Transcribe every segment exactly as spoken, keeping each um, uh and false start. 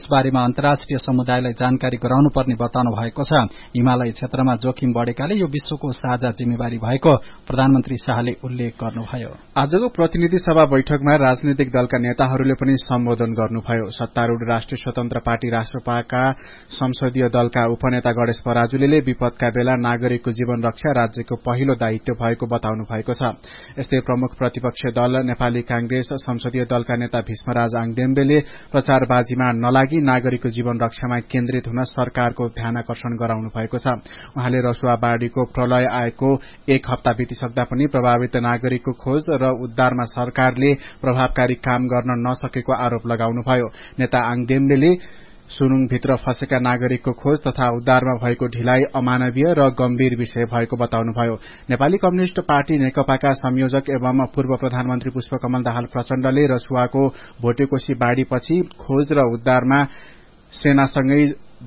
यसबारेमा अन्तर्राष्ट्रिय समुदायलाई जानकारी गराउनु पर्ने बताउनु भएको छ। हिमालय क्षेत्रमा जोखिम बढेकाले यो विश्वको साझा जिम्मेवारी भएको प्रधानमन्त्री शाहले उल्लेख गर्नुभयो। आजको प्रतिनिधि सभा बैठकमा राजनीतिक दलका नेताहरूले पनि सम्बोधन गर्नुभयो। सत्तारूढ़ राष्ट्रिय स्वतन्त्र पार्टी राष्ट्रपाका संसदीय दलका उपनेता गणेश पराजुलीले विपदका बेला नागरिकको जीवन रक्षा राज्यको पहिलो दायित्व भएको बताउनु भएको छ। यस्तै प्रमुख प्रतिपक्षी दल नेपाली कांग्रेस संसदीय दलका नेता भीष्मराज आङदेम्बेले प्रचारबाजीमा नलागी नागरिकको जीवन रक्षामा केन्द्रित हुन सरकारको ध्यानाकर्षण गराउनु भएको छ। उहाँले रसुवा बाढ़ीको प्रलय आएको एक हप्ता बितिसक्दा पनि प्रभावित नागरिकको खोज र उद्धारमा सरकारले प्रभावकारी काम गर्न नसकेको आरोप लगाउनुभयो। नेता आङदेम्बेले सुरुङभित्र फँसेका नागरिकको खोज तथा उद्धारमा भएको ढिलाइ अमानवीय र गम्भीर विषय भएको बताउनुभयो। नेपाली कम्युनिष्ट पार्टी नेकपाका संयोजक एवं पूर्व प्रधानमन्त्री पुष्पकमल दाहाल प्रचण्डले रसुवाको भोटेकोशी बाढ़ीपछि खोज र उद्धारमा सेनासँगै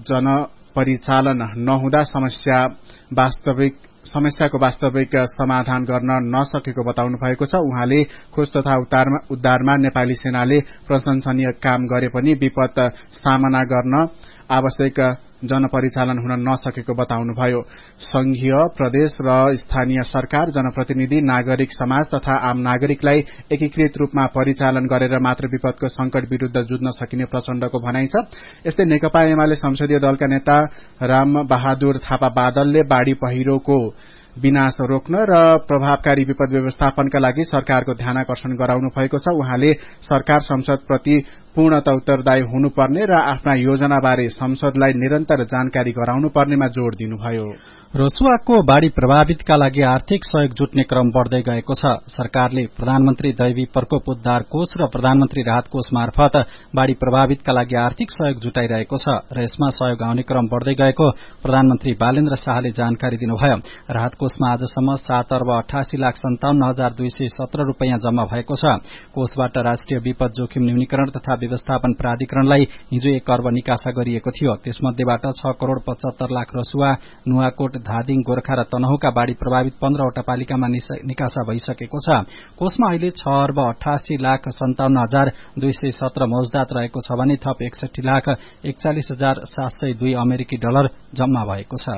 जनपरिचालन नहुँदा समस्या वास्तविक समस्याको वास्तविक समाधान गर्न नसकेको बताउनु भएको छ। उहाँले खोज तथा उद्धारमा नेपाली सेनाले प्रशंसनीय काम गरे पनि विपद सामना गर्न आवश्यक जनपरिचालन हुन नसकेको बताउनुभयो। संघीय प्रदेश र स्थानीय सरकार जनप्रतिनिधि नागरिक समाज तथा आम नागरिकलाई एकीकृत रूपमा परिचालन गरेर मात्र विपदको संकट विरूद्ध जुझ्न सकिने प्रचण्डको भनाइ छ। यस्तै नेकपा एमाले संसदीय दलका नेता राम बहादुर थापा बादलले बाढ़ी पहिरोको विनाश रोक्न र प्रभावकारी विपद व्यवस्थापनका लागि सरकारको ध्यानाकर्षण गराउनु भएको छ। उहाँले सरकार संसदप्रति पूर्णतः उत्तरदायी हुनुपर्ने र आफ्ना योजनाबारे संसदलाई निरन्तर जानकारी गराउनु पर्नेमा जोड़ दिनुभयो। रसुवाको बाढ़ी प्रभावितका लागि आर्थिक सहयोग जुट्ने क्रम बढ़दै गएको छ। सरकारले प्रधानमन्त्री दैवी प्रकोप उद्धार कोष र प्रधानमन्त्री राहत कोष मार्फत बाढ़ी प्रभावितका लागि आर्थिक सहयोग जुटाइरहेको छ र यसमा सहयोग आउने क्रम बढ़दै गएको प्रधानमन्त्री बालेन्द्र शाहले जानकारी दिनुभयो। राहत कोषमा आजसम्म सात अर्ब अठासी लाख सन्ताउन्न हजार दुई सय सत्र रूपियाँ जम्मा भएको छ। कोषबाट राष्ट्रिय विपद जोखिम न्यूनीकरण तथा व्यवस्थापन प्राधिकरणलाई हिजो एक अर्ब निकासा गरिएको थियो। त्यसमध्येबाट छ करोड़ पचहत्तर लाख रसुवा, नुवाकोट, धादिङ, गोर्खा र तनहुका बाढ़ी प्रभावित पन्ध्रवटा पालिकामा निकासा भइसकेको छ। कोषमा अहिले छ अर्ब अठासी लाख सन्ताउन्न हजार दुई सय सत्र मौजदात रहेको छ भने थप एकसठी लाख एकचालिस हजार सात सय दुई अमेरिकी डलर जम्मा भएको छ।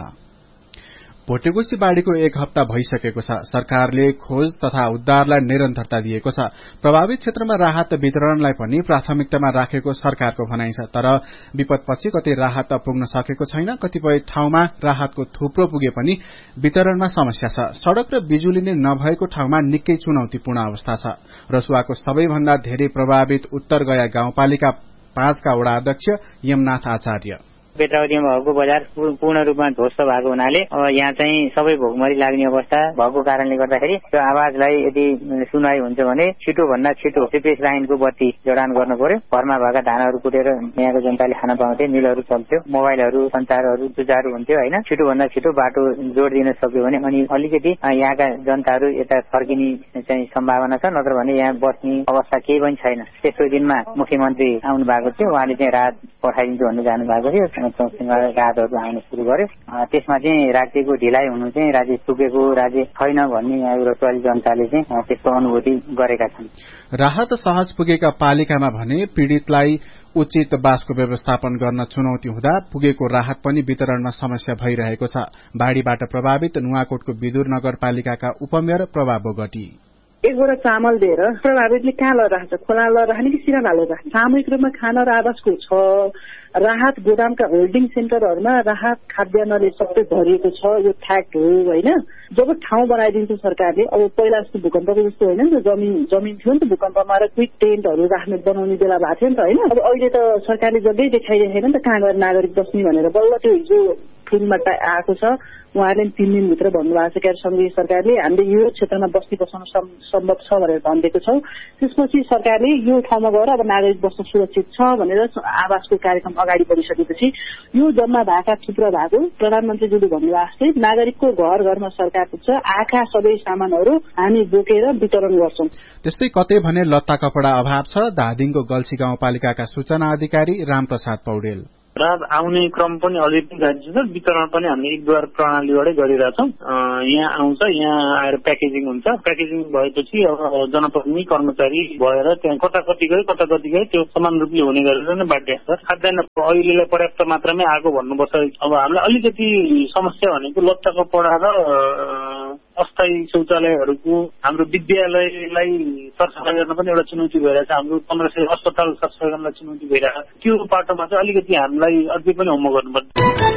भोटेकोशी बाढ़ीको एक हप्ता भइसकेको छ। सरकारले खोज तथा उद्धारलाई निरन्तरता दिएको छ। प्रभावित क्षेत्रमा राहत वितरणलाई पनि प्राथमिकतामा राखेको सरकारको भनाइ छ। तर विपदपछि कतै राहत पुग्न सकेको छैन। कतिपय ठाउँमा राहतको थुप्रो पुगे पनि वितरणमा समस्या छ। सड़क र बिजुली नै नभएको ठाउँमा निकै चुनौतीपूर्ण अवस्था छ। रसुवाको सबैभन्दा धेरै प्रभावित उत्तर गया गाउँपालिका पाँचका वडा अध्यक्ष यमनाथ आचार्य बेत्रावतीमा भएको बजार पूर्ण रूपमा ध्वस्त भएको हुनाले अब यहाँ चाहिँ सबै भोकमरी लाग्ने अवस्था भएको कारणले गर्दाखेरि त्यो आवाजलाई यदि सुनाइ हुन्छ भने छिटो भन्दा छिटो सिपेस लाइनको बत्ती जडान गर्नु पर्यो। घरमा भएका धानहरू कुटेर यहाँको जनताले खान पाउँथे, मिलहरू चल्थ्यो, मोबाइलहरू सञ्चारहरू सुचारू हुन्थ्यो होइन। छिटो भन्दा छिटो बाटो जोडिदिन सक्यो भने अनि अलिकति यहाँका जनताहरू यता फर्किने चाहिँ सम्भावना छ, नत्र भने यहाँ बस्ने अवस्था केही पनि छैन। त्यसको दिनमा मुख्यमन्त्री आउनु भएको थियो, उहाँले चाहिँ राहत पठाइदिन्छु भन्ने जानु भएको थियो। राहतहरू आउन सुरु गर्यो। त्यसमा चाहिँ राज्यको ढिलाइ हुनु चाहिँ राज्य पुगेको राज्य छैन भन्ने यहाँ रसुवाली जनताले चाहिँ त्यस्तो अनुभूति गरेका छन्। राहत सहज पुगेका पालिकामा भने पीड़ितलाई उचित बासको व्यवस्थापन गर्न चुनौती हुँदा पुगेको राहत पनि वितरणमा समस्या भइरहेको छ। बाढ़ीबाट प्रभावित नुवाकोटको विदुर नगरपालिकाका उपमेयर प्रभा बोगटी एक बोरा चामल दिएर प्रभावितले कहाँ लैराख्छ, खोला लैराख्ने कि सिरा लैराख्छ। सामूहिक रूपमा खाना र आवासको छ। राहत गोदामका होल्डिङ सेन्टरहरूमा राहत खाद्यान्नले सबै भरिएको छ। यो फ्याक्ट हो होइन। जब ठाउँ बनाइदिन्छ सरकारले, अब पहिला जस्तो भूकम्पको जस्तो होइन नि त, जमिन जमिन थियो नि त भूकम्पमा र क्विक टेन्टहरू राख्ने बनाउने बेला भएको थियो नि त होइन। अब अहिले त सरकारले जग्गै देखाइदिएको छैन नि त कहाँ गएर नागरिक बस्ने भनेर। बल्ल त्यो हिजो फिल्ममा आएको छ। उहाँले तीन दिनभित्र भन्नुभएको छ क्या संघीय सरकारले हामीले यो क्षेत्रमा बस्ती बसाउन सम्भव छ भनेर भनिदिएको छौँ। त्यसपछि सरकारले यो ठाउँमा गएर अब नागरिक बस्न सुरक्षित छ भनेर आवासको कार्यक्रम अगाडि बढिसकेपछि यो जम्मा भएका थुप्रो भएको प्रधानमन्त्रीजीले भन्नुभएको जस्तै नागरिकको घर घरमा सरकार पुग्छ। आएका सबै सामानहरू हामी बोकेर वितरण गर्छौं। त्यस्तै कतै भने लत्ता कपडा अभाव छ। धादिङको गल्छी गाउँपालिकाका सूचना अधिकारी रामप्रसाद पौडेल राहत आउने क्रम पनि अझै पनि जारी छ। वितरण पनि हामी एकद्वार प्रणालीबाटै गरिरहेछौँ। यहाँ आउँछ, यहाँ आएर प्याकेजिङ हुन्छ। प्याकेजिङ भएपछि अब जनप्रतिनिधि कर्मचारी भएर त्यहाँ कता कति गयो कता कति गयो त्यो समान रूपले हुने गरेर नै बाध्य छ। खाद्यान्न अहिलेलाई पर्याप्त मात्रामै आएको भन्नुपर्छ। अब हामीलाई अलिकति समस्या भनेको लत्ताको पडा र अस्थायी शौचालयहरूको हाम्रो विद्यालयलाई सरसफाई गर्न पनि एउटा चुनौती भइरहेछ। हाम्रो पन्ध्र सय अस्पताल सरसफाई गर्नलाई चुनौती भइरहेछ। त्यो बाटोमा चाहिँ अलिकति हामीलाई अझै पनि होमवर्क गर्नुपर्छ।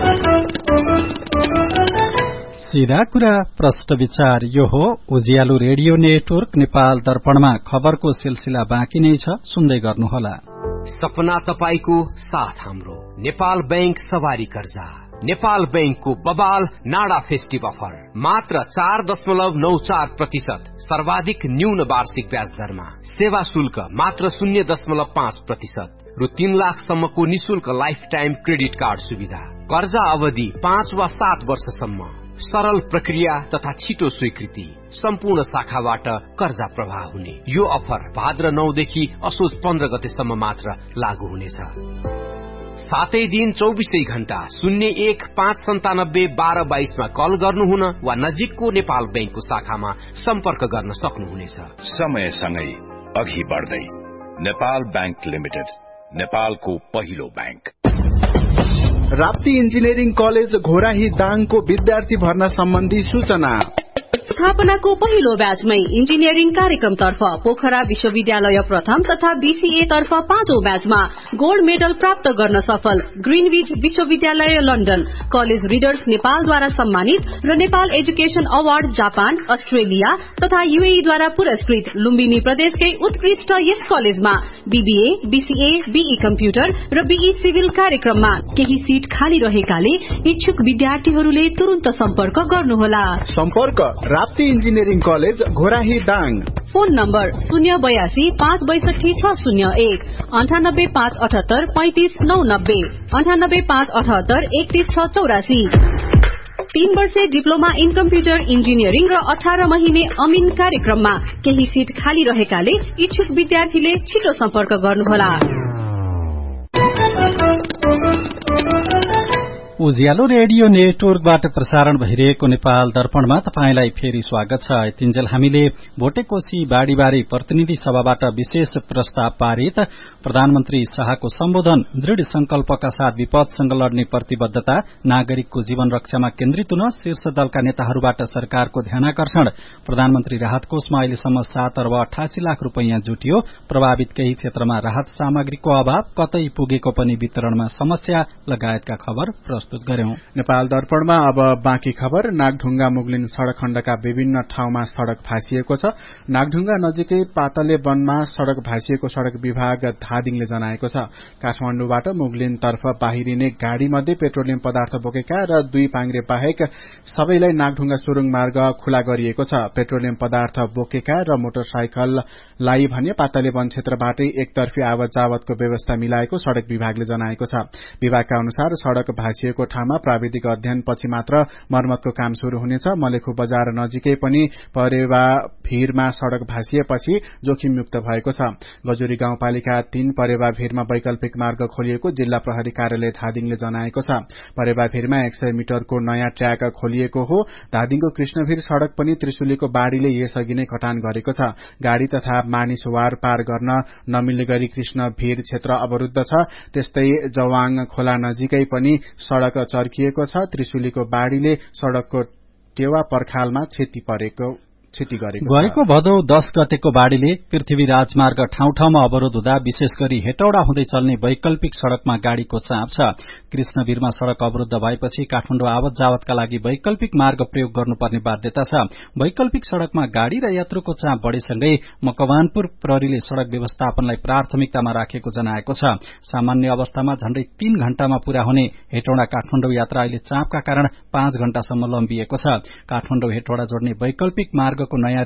सीधा कुरा प्रश्न विचार यो हो उज्यालो रेडियो नेटवर्क नेपाल दर्पणमा खबरको सिलसिला बाँकी नै छ, सुन्दै गर्नुहोला। सपना तपाईको साथ हाम्रो नेपाल बैंक सवारी कर्जा। नेपाल बैंकको बबाल नाडा फेस्टिभ अफर मात्र चार दशमलव नौ चार प्रतिशत सर्वाधिक न्यून वार्षिक ब्याज दरमा, सेवा शुल्क मात्र शून्य दशमलव पाँच प्रतिशत र तीन लाखसम्मको निशुल्क लाइफ टाइम क्रेडिट कार्ड सुविधा। कर्जा अवधि पाँच वा सात वर्षसम्म, सरल प्रक्रिया तथा छिटो स्वीकृति, सम्पूर्ण शाखाबाट कर्जा प्रवाह हुने। यो अफर भाद्र नौदेखि असोज पन्ध्र गतेसम्म मात्र लागू हुनेछ। सातै दिन चौबिसै घण्टा शून्य एक पाँच सन्तानब्बे बाह्र बाइसमा कल गर्नुहुन वा नजिकको नेपाल बैंकको शाखामा सम्पर्क गर्न सक्नुहुनेछ। समयसँगै अघि बढ्दै नेपाल बैंक लिमिटेड, नेपालको पहिलो bank. Rapti engineering college Ghorahi दाङको विद्यार्थी भर्ना सम्बन्धी सूचना। स्थापनाको पहिलो ब्याचमै इन्जिनियरिङ कार्यक्रमतर्फ पोखरा विश्वविद्यालय प्रथम तथा बीसीए तर्फ पाँचौं ब्याचमा गोल्ड मेडल प्राप्त गर्न सफल ग्रीनविच विश्वविद्यालय लन्डन, कलेज रिडर्स नेपालद्वारा सम्मानित र Nepal education award Japan, Australia तथा यूएईद्वारा पुरस्कृत लुम्बिनी प्रदेशकै उत्कृष्ट यस कलेजमा बीबीए, बीसीए, बीई कम्प्युटर र बीई सिभिल कार्यक्रममा केही सीट खाली रहेकाले इच्छुक विद्यार्थीहरूले तुरन्त सम्पर्क गर्नुहोला। सम्पर्क Rapti engineering college Ghorahi Dang. Phone number शून्य बयासी पाँच बैसठी छ शून्य एक, अन्ठानब्बे पाँच अठहत्तर पैंतिस नौ नब्बे, अन्ठानब्बे पाँच अठहत्तर एकतीस छ चौरासी। तीन वर्षे डिप्लोमा इन कम्प्युटर इन्जिनियरिङ र अठार महिने अमिन कार्यक्रममा केही सीट खाली रहेकाले इच्छुक विद्यार्थीले छिटो सम्पर्क गर्नुहोला। उज्यालो रेडियो नेटवर्कबाट प्रसारण भइरहेको नेपाल दर्पणमा तपाईंलाई फेरि स्वागत छ। तिन्जेल हामीले भोटेकोशी बाढ़ीबारे प्रतिनिधि सभाबाट विशेष प्रस्ताव पारित, प्रधानमन्त्री शाहको सम्बोधन, दृढ़ संकल्पका साथ विपदसँग लड्ने प्रतिबद्धता, नागरिकको जीवन रक्षामा केन्द्रित हुन शीर्ष दलका नेताहरूबाट सरकारको ध्यानाकर्षण, प्रधानमन्त्री राहत कोषमा अहिलेसम्म सात अर्ब अठासी लाख रूपियाँ जुटियो, प्रभावित केही क्षेत्रमा राहत सामग्रीको अभाव, कतै पुगेको पनि वितरणमा समस्या लगायतका खबर प्रस्तुत गर्यौं। नेपाल दर्पणमा अब बाँकी खबर। नागढुङ्गा मुगलिन सड़क खण्डका विभिन्न ठाउँमा सड़क भाँसिएको छ। नागढुङ्गा नजिकै पातले वनमा सड़क भाँसिएको सड़क विभाग धादिङले जनाएको छ। काठमाडौँबाट मुगलिन तर्फ बाहिरिने गाड़ी मध्ये पेट्रोलियम पदार्थ बोकेका र दुई पाङ्ग्रे बाहेक सबैलाई नागढुङ्गा सुरुङ मार्ग खुला गरिएको छ। पेट्रोलियम पदार्थ बोकेका र मोटरसाइकललाई भने पातले वन क्षेत्रबाटै एकतर्फी आवत जावतको व्यवस्था मिलाएको सड़क विभागले जनाएको छ। विभागका अनुसार सड़क भाँसिएको ठाउँमा प्राविधिक अध्ययन पछि मात्र मर्मतको काम शुरू हुनेछ। मलेखु बजार नजिकै पनि परेवा भीरमा सड़क भाँसिएपछि जोखिम मुक्त भएको छ। गजुरी गाउँपालिका तीन परेवा भीरमा वैकल्पिक मार्ग खोलिएको जिल्ला प्रहरी कार्यालय धादिङले जनाएको छ। परेवा भीरमा एक सय मिटरको नयाँ ट्र्याक खोलिएको हो। धादिङको कृष्णभीर सड़क पनि त्रिशुलीको बाढ़ीले यसअघि नै कटान गरेको छ। गाड़ी तथा मानिस वार पार गर्न नमिल्ने गरी कृष्णभीर क्षेत्र अवरुद्ध छ। त्यस्तै जवाङ खोला नजिकै पनि सड़क चर्किएको छ। त्रिशुलीको बाढ़ीले सड़कको टेवा पर्खालमा क्षति परेको क्षति गरेको छ। गएको भदौ दश गतेको बाढ़ीले पृथ्वी राजमार्ग ठाउँ ठाउँमा अवरोध हुँदा विशेष गरी हेटौडा हुँदै चल्ने वैकल्पिक सड़कमा गाड़ीको चाप छ। कृष्णवीरमा सड़क अवरुद्ध भएपछि काठमाडौँ आवत जावतका लागि वैकल्पिक मार्ग प्रयोग गर्नुपर्ने बाध्यता छ। वैकल्पिक सड़कमा गाड़ी र यात्रुको चाप बढ़ेसँगै मकवानपुर प्रहरीले सड़क व्यवस्थापनलाई प्राथमिकतामा राखेको जनाएको छ। सामान्य अवस्थामा झण्डै तीन घण्टामा पूरा हुने हेटौडा काठमाडौँ यात्रा अहिले चापका कारण पाँच घण्टासम्म लम्बिएको छ। काठमाडौँ हेटौडा जोड्ने वैकल्पिक मार्ग को नयाँ रूट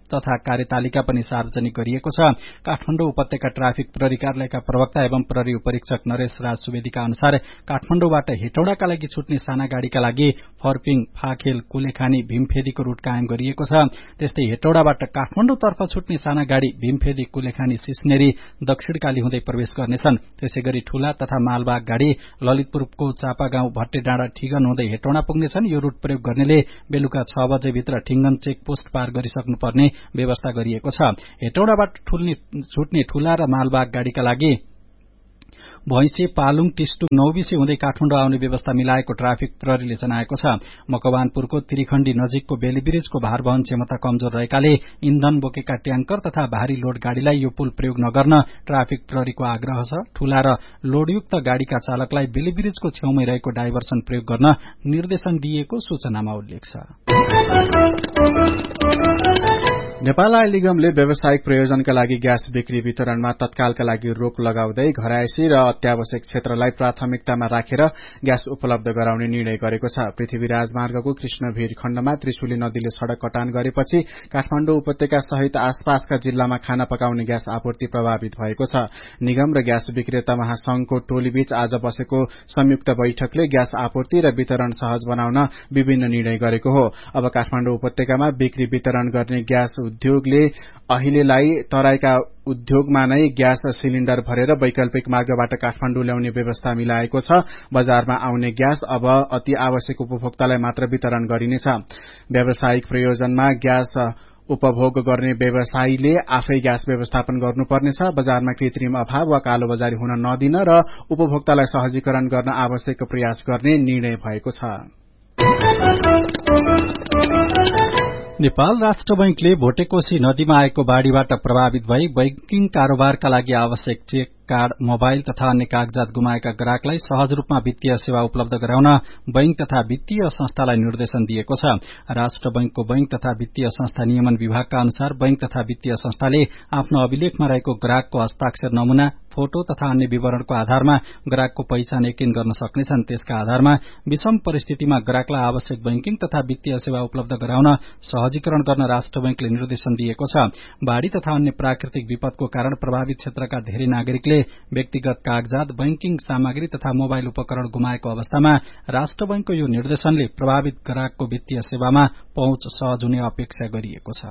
तथा कार्यतालिका पनि सार्वजनिक गरिएको छ। काठमाडौँ उपत्यका ट्राफिक प्रहरी कार्यालयका प्रवक्ता एवं प्रहरी उपरीक्षक नरेश राज सुवेदीका अनुसार काठमाडौँबाट हेटौडाका लागि छुट्ने साना गाड़ीका लागि फर्पिङ, फाखेल, कुलेखानी, भीमफेदीको रूट कायम गरिएको छ। त्यस्तै हेटौडाबाट काठमाडौँतर्फ छुट्ने साना गाड़ी भीमफेदी, कुलेखानी, सिस्नेरी, दक्षिणकाली हुँदै प्रवेश गर्नेछन्। त्यसैगरी ठूला तथा मालबाग गाड़ी ललितपुरको चापागाउँ, भट्टेडाँडा, ठिगन हुँदै हेटौडा पुग्नेछन्। यो रूट प्रयोग गर्नेले बेलुका छ बजे भित्र ठिङ्गन चेक पोस्ट पार गरिसक्नुपर्ने व्यवस्था गरिएको छ। हेटौडाबाट छुट्ने ठूला र मालबाग गाड़ीका लागि भैंसे, पालुङ, टिस्टु, नौबिसे हुँदै काठमाडौँ आउने व्यवस्था मिलाएको ट्राफिक प्रहरीले जनाएको छ। मकवानपुरको त्रिखण्डी नजिकको बेली ब्रिजको भार वहन क्षमता कमजोर रहेकाले इन्धन बोकेका ट्याङ्कर तथा भारी लोड गाड़ीलाई यो पुल प्रयोग नगर्न ट्राफिक प्रहरीको आग्रह छ। ठूला र लोडयुक्त गाड़ीका चालकलाई बेली ब्रिजको छेउमै रहेको डाइभर्सन प्रयोग गर्न निर्देशन दिएको सूचनामा उल्लेख छ। नेपाल आयल निगमले व्यावसायिक प्रयोजनका लागि ग्यास बिक्री वितरणमा तत्कालका लागि रोक लगाउँदै घरायसी र अत्यावश्यक क्षेत्रलाई प्राथमिकतामा राखेर ग्यास उपलब्ध गराउने निर्णय गरेको छ। पृथ्वी राजमार्गको कृष्णभीर खण्डमा त्रिशुली नदीले सड़क कटान गरेपछि काठमाडौँ उपत्यका सहित आसपासका जिल्लामा खाना पकाउने ग्यास आपूर्ति प्रभावित भएको छ। निगम र ग्यास विक्रेता महासंघको टोलीबीच आज बसेको संयुक्त बैठकले ग्यास आपूर्ति र वितरण सहज बनाउन विभिन्न निर्णय गरेको हो। अब काठमाडौँ उपत्यकामा बिक्री वितरण गर्ने ग्यास उद्योगले अहिलेलाई तराईका उद्योगमा नै ग्यास सिलिण्डर भरेर वैकल्पिक मार्गबाट काठमाडौँ ल्याउने व्यवस्था मिलाएको छ। बजारमा आउने ग्यास अब अति आवश्यक उपभोक्तालाई मात्र वितरण गरिनेछ। व्यावसायिक प्रयोजनमा ग्यास उपभोग गर्ने व्यवसायीले आफै ग्यास व्यवस्थापन गर्नुपर्नेछ। बजारमा कृत्रिम अभाव वा कालो बजारी हुन नदिन र उपभोक्तालाई सहजीकरण गर्न आवश्यक प्रयास गर्ने निर्णय भएको छ। नेपाल राष्ट्र बैंकले भोटेकोशी नदीमा आएको बाढ़ीबाट प्रभावित भई बैंकिङ कारोबारका लागि आवश्यक चेक, कार्ड, मोबाइल तथा अन्य कागजात गुमाएका ग्राहकलाई सहज रूपमा वित्तीय सेवा उपलब्ध गराउन बैंक तथा वित्तीय संस्थालाई निर्देशन दिएको छ। राष्ट्र बैंकको बैंक तथा वित्तीय संस्था नियमन विभागका अनुसार बैंक तथा वित्तीय संस्थाले आफ्नो अभिलेखमा रहेको ग्राहकको हस्ताक्षर नमूना, फोटो तथा अन्य विवरणको आधारमा ग्राहकको पहिचान यकिन गर्न सक्नेछन्। त्यसका आधारमा विषम परिस्थितिमा ग्राहकलाई आवश्यक बैंकिङ तथा वित्तीय सेवा उपलब्ध गराउन सहजीकरण गर्न राष्ट्र बैंकले निर्देशन दिएको छ। बाढ़ी तथा अन्य प्राकृतिक विपदको कारण प्रभावित क्षेत्रका धेरै नागरिकले व्यक्तिगत कागजात, बैंकिङ सामग्री तथा मोबाइल उपकरण गुमाएको अवस्थामा राष्ट्र बैंकको यो निर्देशनले प्रभावित ग्राहकको वित्तीय सेवामा पहुँच सहज हुने अपेक्षा गरिएको छ।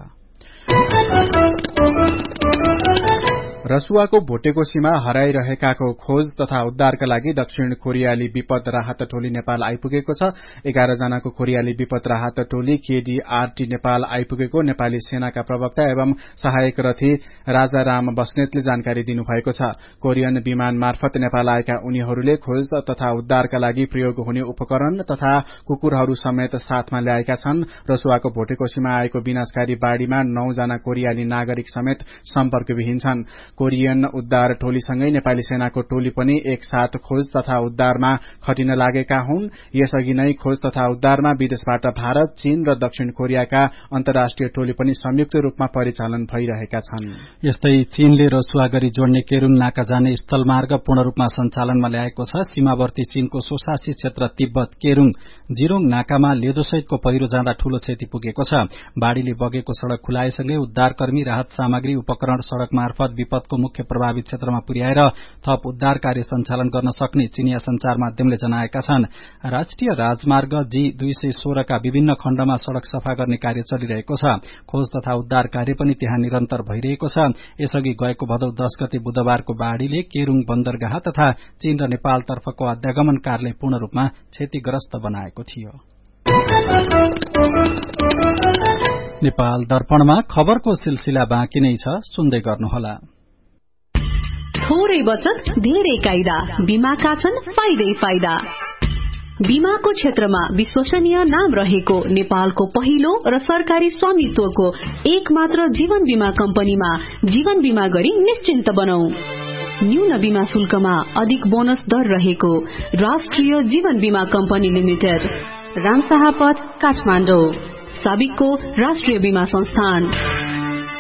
रसुवाको भोटेकोशीमा हराइरहेकाको खोज तथा उद्धारका लागि दक्षिण कोरियाली विपद राहत टोली नेपाल आइपुगेको छ। एघार जनाको कोरियाली विपद राहत टोली केडीआरटी नेपाल आइपुगेको नेपाली सेनाका प्रवक्ता एवं सहायक रथी राजाराम बस्नेतले जानकारी दिनुभएको छ। कोरियन विमान मार्फत नेपाल आएका उनीहरूले खोज तथा उद्धारका लागि प्रयोग हुने उपकरण तथा कुकुरहरू समेत साथमा ल्याएका छन्। रसुवाको भोटेकोशीमा आएको विनाशकारी बाढ़ीमा नौ जना कोरियाली नागरिक समेत सम्पर्कविहीन छन्। कोरियन उद्धार टोलीसँगै नेपाली सेनाको टोली पनि एकसाथ खोज तथा उद्धारमा खटिन लागेका हुन्। यसअघि नै खोज तथा उद्धारमा विदेशबाट भारत, चीन र दक्षिण कोरियाका अन्तर्राष्ट्रिय टोली पनि संयुक्त रूपमा परिचालन भइरहेका छन्। यस्तै चीनले रसुवा गरी जोड्ने केरुङ नाका जाने स्थलमार्ग पूर्ण रूपमा सञ्चालनमा ल्याएको छ। सीमावर्ती चीनको सोसासी क्षेत्र तिब्बत केरुङ जिरोङ नाकामा लेदोसहितको पहिरो जाँदा ठूलो क्षति पुगेको छ। बाढ़ीले बगेको सड़क खुलाएसँगै उद्धारकर्मी राहत सामग्री उपकरण सड़क मार्फत विपदको मुख्य प्रभावित क्षेत्रमा पुर्याएर थप उद्धार कार्य सञ्चालन गर्न सक्ने चीनिया संचार माध्यमले जनाएका छन्। राष्ट्रिय राजमार्ग जी दुई सय सोह्र का विभिन्न खण्डमा सड़क सफा गर्ने कार्य चलिरहेको छ। खोज तथा उद्धार कार्य पनि त्यहाँ निरन्तर भइरहेको छ। यसअघि गएको भदौ दश गते बुधबारको बाढ़ीले केरुङ बन्दरगाह तथा चीन र नेपालतर्फको आध्यागमन कार्यलाई पूर्ण रूपमा क्षतिग्रस्त बनाएको थियो। नेपाल दर्पणमा खबरको सिलसिला बाँकी नै छ, सुन्दै गर्नुहोला। थोरै बचत धेरै कायदा, बीमाका छन् फाइदै फाइदा। बीमाको क्षेत्रमा विश्वसनीय नाम रहेको नेपालको पहिलो र सरकारी स्वामित्वको एक मात्र जीवन बीमा कम्पनीमा जीवन बीमा गरी निश्चिन्त बनौ। न्यून बीमा शुल्कमा अधिक बोनस दर रहेको राष्ट्रिय जीवन बीमा कम्पनी लिमिटेड, रामशाह पथ, काठमाडौँ। साबिकको राष्ट्रिय बीमा संस्थान।